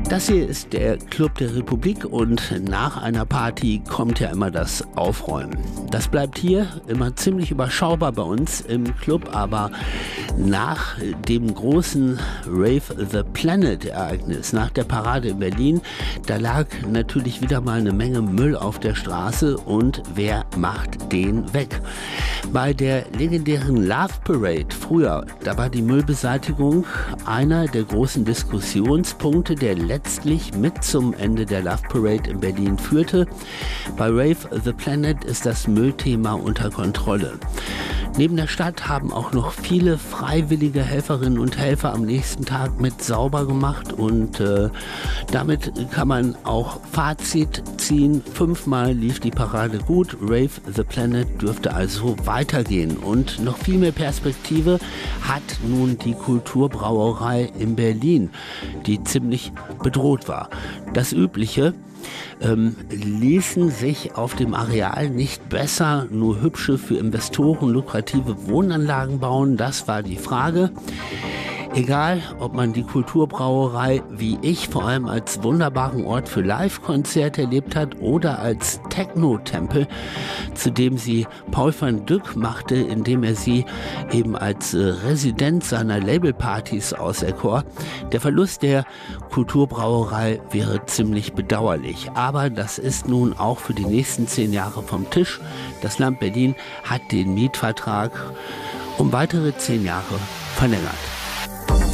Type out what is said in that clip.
Das hier ist der Club der Republik und nach einer Party kommt ja immer das Aufräumen. Das bleibt hier immer ziemlich überschaubar bei uns im Club, aber nach dem großen Rave the Planet Ereignis, nach der Parade in Berlin, da lag natürlich wieder mal eine Menge Müll auf der Straße und wer macht den weg? Bei der legendären Love Parade früher, da war die Müllbeseitigung einer der großen Diskussionspunkte, der letztlich mit zum Ende der Love Parade in Berlin führte. Bei Rave the Planet ist das Müllthema unter Kontrolle. Neben der Stadt haben auch noch viele freiwillige Helferinnen und Helfer am nächsten Tag mit sauber gemacht und damit kann man auch Fazit ziehen. 5-mal lief die Parade gut. Rave the Planet dürfte also weitergehen und noch viel mehr Perspektive hat nun die Kulturbrauerei in Berlin, die ziemlich bedroht war. Das Übliche, ließen sich auf dem Areal nicht besser nur hübsche, für Investoren lukrative Wohnanlagen bauen? Das war die Frage. Egal, ob man die Kulturbrauerei wie ich vor allem als wunderbaren Ort für Live-Konzerte erlebt hat oder als Techno-Tempel, zu dem sie Paul van Dyk machte, indem er sie eben als Resident seiner Labelpartys auserkor. Der Verlust der Kulturbrauerei wäre ziemlich bedauerlich. Aber das ist nun auch für die nächsten 10 Jahre vom Tisch. Das Land Berlin hat den Mietvertrag um weitere 10 Jahre verlängert.